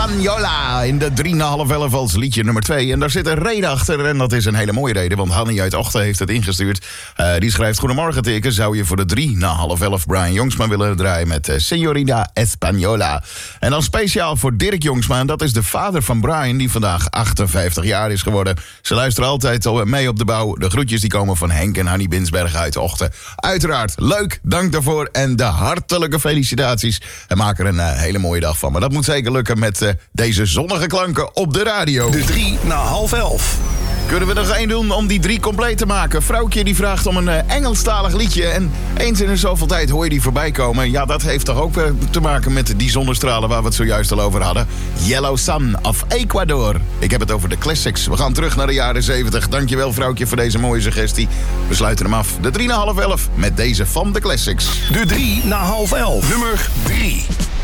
Española in de 3,5 als liedje nummer 2. En daar zit een reden achter en dat is een hele mooie reden, want Hanny uit Ochten heeft het ingestuurd. Die schrijft: Goedemorgen Teken, zou je voor de 3,5 Brian Jongsma willen draaien met Señorita Española. En dan speciaal voor Dirk Jongsma, en dat is de vader van Brian die vandaag 58 jaar is geworden. Ze luisteren altijd mee op de bouw. De groetjes die komen van Henk en Hanny Binsberg uit Ochten. Uiteraard leuk, dank daarvoor en de hartelijke felicitaties. En maak er een hele mooie dag van. Maar dat moet zeker lukken met deze zonnige klanken op de radio. De 3:30. Kunnen we nog één doen om die 3 compleet te maken? Vrouwtje die vraagt om een Engelstalig liedje. En eens in zoveel tijd hoor je die voorbij komen. Ja, dat heeft toch ook te maken met die zonnestralen waar we het zojuist al over hadden. Yellow Sun of Ecuador. Ik heb het over de classics. We gaan terug naar de jaren 70. Dankjewel vrouwtje voor deze mooie suggestie. We sluiten hem af. De 3:30 met deze van de classics. De 3:30. Nummer 3.